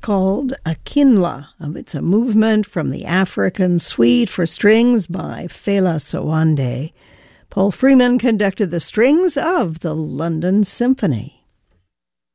called Akinla. It's a movement from the African Suite for Strings by Fela Sowande. Paul Freeman conducted the strings of the London Symphony.